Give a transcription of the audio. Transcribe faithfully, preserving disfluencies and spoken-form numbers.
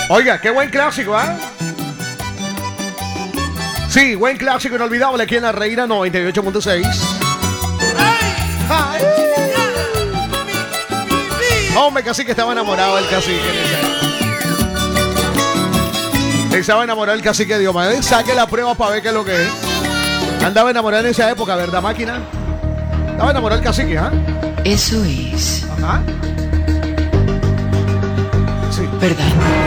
Oiga, qué buen clásico, ¿ah? ¿eh? Sí, buen clásico inolvidable aquí en la Reina noventa y ocho punto seis. Hombre, cacique estaba enamorado del cacique. Estaba enamorado del cacique de Dios. Saque la prueba para ver qué es lo que es. Andaba enamorado en esa época, ¿verdad, máquina? Estaba enamorado del cacique, ¿ah? Eso es. Ajá. Sí. ¿Verdad?